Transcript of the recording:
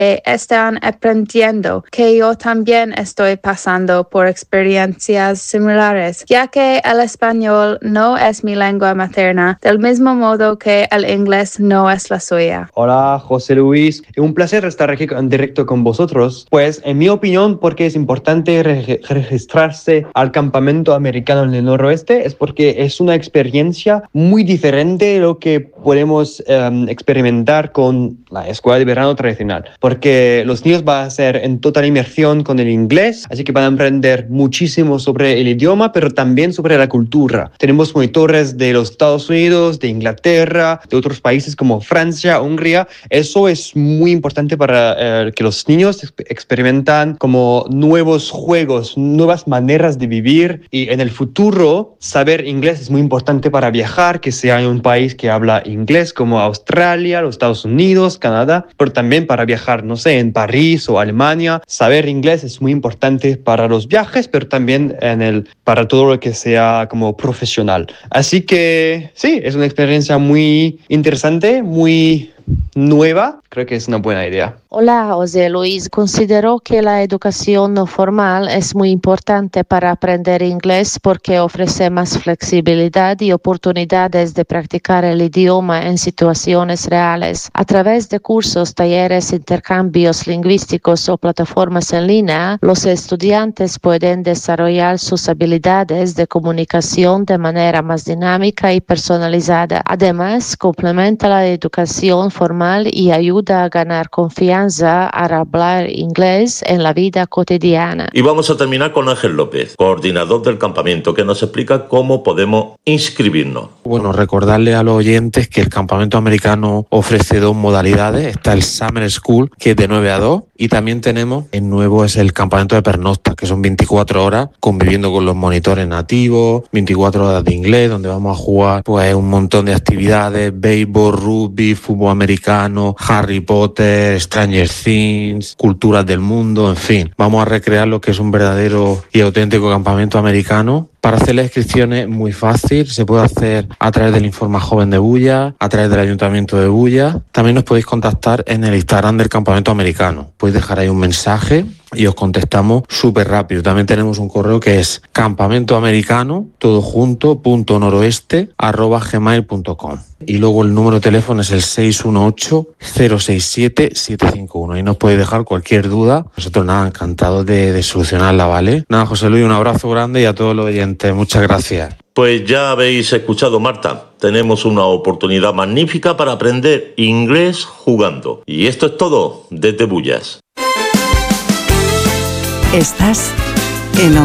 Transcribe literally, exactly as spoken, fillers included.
que están aprendiendo, que yo también estoy pasando por experiencias similares, ya que el español no es mi lengua materna, del mismo modo que el inglés no es la suya. Hola, José Luis. Es un placer estar aquí en directo con vosotros. Pues, en mi opinión, porque es importante re- registrarse al campamento americano en el noroeste, es porque es una experiencia muy diferente de lo que podemos um, experimentar con la escuela de verano tradicional. Porque los niños van a ser en total inmersión con el inglés, así que van a aprender muchísimo sobre el idioma, pero también sobre la cultura. Tenemos monitores de los Estados Unidos, de Inglaterra, de otros países como Francia, Hungría. Eso es muy importante para eh, que los niños exp- experimentan como nuevos juegos, nuevas maneras de vivir, y en el futuro saber inglés es muy importante para viajar, que sea en un país que habla inglés como Australia, los Estados Unidos, Canadá, pero también para viajar, no sé, en París o Alemania. Saber inglés es muy importante para los viajes, pero también en el, para todo lo que sea como profesional. Así que sí, es una experiencia muy interesante, muy nueva. Creo que es una buena idea. Hola, José Luis. Considero que la educación no formal es muy importante para aprender inglés porque ofrece más flexibilidad y oportunidades de practicar el idioma en situaciones reales. A través de cursos, talleres, intercambios lingüísticos o plataformas en línea, los estudiantes pueden desarrollar sus habilidades de comunicación de manera más dinámica y personalizada. Además, complementa la educación formal y ayuda a ganar confianza al hablar inglés en la vida cotidiana. Y vamos a terminar con Ángel López, coordinador del campamento, que nos explica cómo podemos inscribirnos. Bueno, recordarle a los oyentes que el campamento americano ofrece dos modalidades. Está el Summer School, que es de nueve a dos, y también tenemos, el nuevo es el campamento de pernocta, que son veinticuatro horas conviviendo con los monitores nativos, veinticuatro horas de inglés, donde vamos a jugar pues un montón de actividades: béisbol, rugby, fútbol americano, Harry Potter, Stranger Things, culturas del mundo, en fin. Vamos a recrear lo que es un verdadero y auténtico campamento americano. Para hacer las inscripciones muy fácil, se puede hacer a través del Informa Joven de Bulla, a través del Ayuntamiento de Bulla. También nos podéis contactar en el Instagram del Campamento Americano. Podéis dejar ahí un mensaje y os contestamos súper rápido. También tenemos un correo que es campamentoamericano, todo junto, punto noroeste, arroba gmail punto com. Y luego el número de teléfono es el seis uno ocho, cero seis siete, siete cinco uno. Ahí nos podéis dejar cualquier duda. Nosotros nada, encantados de, de solucionarla, ¿vale? Nada, José Luis, un abrazo grande y a todos los oyentes, muchas gracias. Pues ya habéis escuchado, Marta. Tenemos una oportunidad magnífica para aprender inglés jugando. Y esto es todo desde Bullas. Estás en